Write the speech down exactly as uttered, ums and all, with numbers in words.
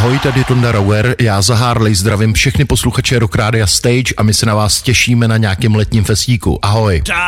Ahoj, tady Tonda Rauer, já za Harley zdravím všechny posluchače Rock Rádia Stage a my se na vás těšíme na nějakém letním festíku. Ahoj.